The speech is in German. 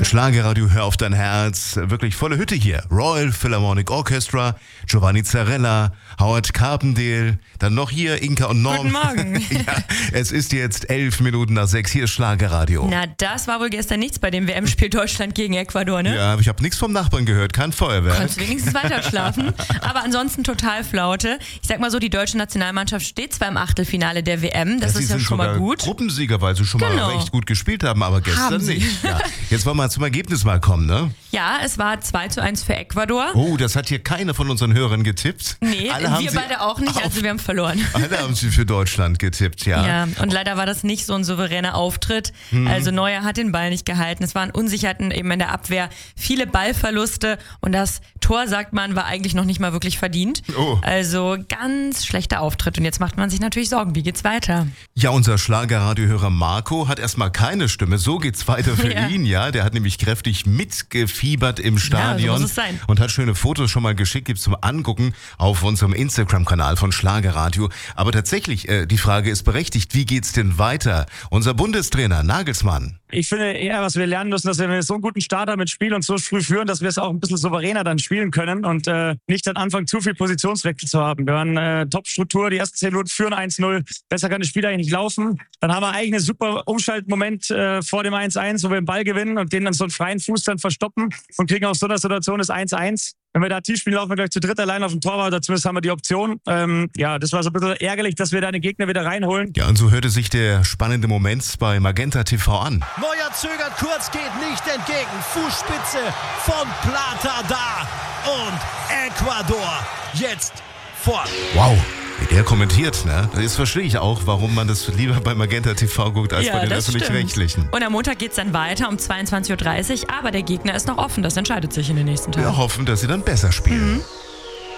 Schlagerradio, hör auf dein Herz. Wirklich volle Hütte hier. Royal Philharmonic Orchestra, Giovanni Zarella, Howard Carpendale, dann noch hier Inka und Norm. Guten Morgen. Ja, es ist jetzt 11 Minuten nach 6, hier ist Schlagerradio. Na, das war wohl gestern nichts bei dem WM-Spiel Deutschland gegen Ecuador, ne? Ja, ich habe nichts vom Nachbarn gehört, kein Feuerwerk. Konntest wenigstens weiter schlafen. Aber ansonsten total Flaute. Ich sag mal so, die deutsche Nationalmannschaft steht zwar im Achtelfinale der WM, das ist ja schon mal gut. Gruppensieger, weil sie schon mal recht gut gespielt haben, aber gestern nicht. Ja. Jetzt wollen wir zum Ergebnis mal kommen, ne? Ja, es war 2:1 für Ecuador. Oh, das hat hier keiner von unseren Hörern getippt. Nee, wir beide auch nicht, also wir haben verloren. Alle haben sie für Deutschland getippt, ja. Ja, und leider war das nicht so ein souveräner Auftritt. Also Neuer hat den Ball nicht gehalten. Es waren Unsicherheiten eben in der Abwehr, viele Ballverluste und das Tor, sagt man, war eigentlich noch nicht mal wirklich verdient. Oh. Also ganz schlechter Auftritt und jetzt macht man sich natürlich Sorgen, wie geht's weiter? Ja, unser Schlagerradiohörer Marco hat erstmal keine Stimme, so geht's weiter für ihn, ja. Der hat nämlich kräftig mitgefiebert im Stadion, ja, so muss es sein. Und hat schöne Fotos schon mal geschickt, gibt's zum Angucken auf unserem Instagram-Kanal von Schlagerradio. Aber tatsächlich, die Frage ist berechtigt, wie geht's denn weiter? Unser Bundestrainer Nagelsmann. Ich finde eher, was wir lernen müssen, dass wir so einen guten Start haben mit Spiel und so früh führen, dass wir es auch ein bisschen souveräner dann spielen können und nicht dann anfangen, zu viel Positionswechsel zu haben. Wir haben Top-Struktur, die ersten 10 Minuten führen 1-0. Besser kann das Spiel eigentlich nicht laufen. Dann haben wir eigentlich einen super Umschaltmoment vor dem 1-1, wo wir den Ball gewinnen und den dann so einen freien Fuß dann verstoppen und kriegen aus so einer Situation das 1-1. Wenn wir da tief spielen, laufen wir gleich zu dritt allein auf dem Torwart, oder zumindest haben wir die Option. Das war so ein bisschen ärgerlich, dass wir da den Gegner wieder reinholen. Ja, und so hörte sich der spannende Moment bei Magenta TV an. Neuer zögert kurz, geht nicht entgegen. Fußspitze von Plata da. Und Ecuador jetzt fort. Wow, wie der kommentiert, ne? Das verstehe ich auch, warum man das lieber bei Magenta TV guckt als bei den Öffentlich-Rechtlichen. Und am Montag geht's dann weiter um 22:30 Uhr, aber der Gegner ist noch offen, das entscheidet sich in den nächsten Tagen. Wir hoffen, dass sie dann besser spielen.